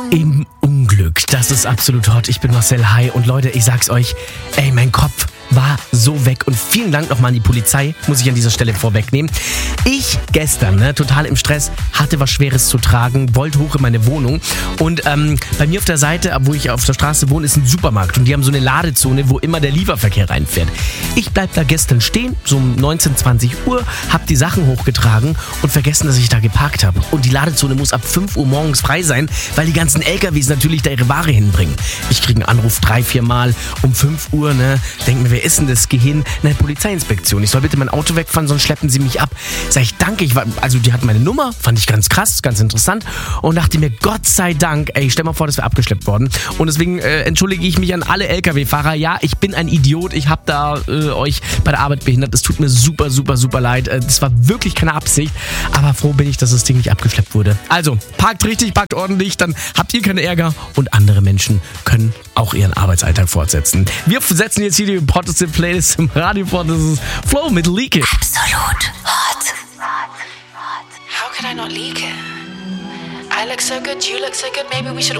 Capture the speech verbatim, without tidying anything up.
Im Unglück, das ist absolut hot. Ich bin Marcel Hi und Leute, ich sag's euch, ey, mein Kopf war so weg und vielen Dank nochmal an die Polizei, muss ich an dieser Stelle vorwegnehmen. Ich gestern, ne, total im Stress, hatte was Schweres zu tragen, wollte hoch in meine Wohnung und ähm, bei mir auf der Seite, wo ich auf der Straße wohne, ist ein Supermarkt und die haben so eine Ladezone, wo immer der Lieferverkehr reinfährt. Ich bleib da gestern stehen, so um neunzehn, zwanzig Uhr, hab die Sachen hochgetragen und vergessen, dass ich da geparkt habe. Und die Ladezone muss ab fünf Uhr morgens frei sein, weil die ganzen L K Ws natürlich da ihre Ware hinbringen. Ich kriege einen Anruf drei, vier Mal um fünf Uhr, ne, denk mir, wer ist denn das? Geh hin, eine Polizeiinspektion. Ich soll bitte mein Auto wegfahren, sonst schleppen sie mich ab. Sag ich, danke, ich war, also die hatten meine Nummer, fand ich ganz krass, ganz interessant und dachte mir, Gott sei Dank, ey, stell mal vor, das wäre abgeschleppt worden. Und deswegen äh, entschuldige ich mich an alle L K W-Fahrer. Ja, ich bin ein Idiot, ich habe da äh, euch bei der Arbeit behindert. Es tut mir super, super, super leid. Äh, das war wirklich keine Absicht, aber froh bin ich, dass das Ding nicht abgeschleppt wurde. Also, parkt richtig, parkt ordentlich, dann habt ihr keinen Ärger und andere Menschen können auch ihren Arbeitsalltag fortsetzen. Wir setzen jetzt hier die hotteste Playlist im Radio vor. Das ist Flow mit Leak It. Absolut hot. How could I not leak it? I look so good, you look so good, maybe we should